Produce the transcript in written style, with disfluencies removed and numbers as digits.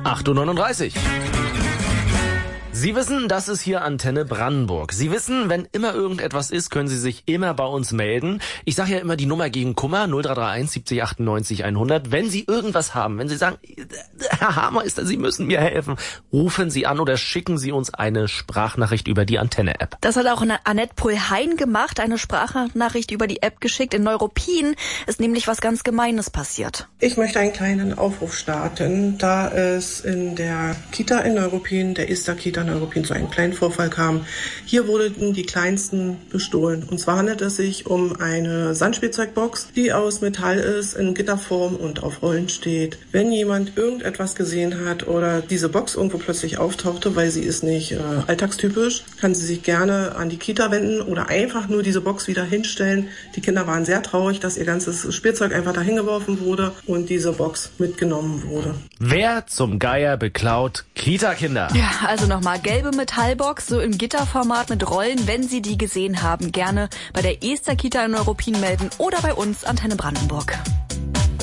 8:39 Uhr. Sie wissen, das ist hier Antenne Brandenburg. Sie wissen, wenn immer irgendetwas ist, können Sie sich immer bei uns melden. Ich sage ja immer die Nummer gegen Kummer, 0331 70 98 100. Wenn Sie irgendwas haben, wenn Sie sagen, Herr Haarmeister, Sie müssen mir helfen, rufen Sie an oder schicken Sie uns eine Sprachnachricht über die Antenne-App. Das hat auch Annette Pohlhein gemacht, eine Sprachnachricht über die App geschickt. In Neuruppin ist nämlich was ganz Gemeines passiert. Ich möchte einen kleinen Aufruf starten, da es in der Kita in Neuruppin, der Ester-Kita Neuruppin, zu einem kleinen Vorfall kam. Hier wurden die kleinsten bestohlen. Und zwar handelt es sich um eine Sandspielzeugbox, die aus Metall ist, in Gitterform und auf Rollen steht. Wenn jemand irgendetwas gesehen hat oder diese Box irgendwo plötzlich auftauchte, weil sie ist nicht alltagstypisch, kann sie sich gerne an die Kita wenden oder einfach nur diese Box wieder hinstellen. Die Kinder waren sehr traurig, dass ihr ganzes Spielzeug einfach dahin geworfen wurde und diese Box mitgenommen wurde. Wer zum Geier beklaut Kita-Kinder? Ja, also nochmal, gelbe Metallbox, so im Gitterformat mit Rollen. Wenn Sie die gesehen haben, gerne bei der Ester-Kita in Neuruppin melden oder bei uns, Antenne Brandenburg.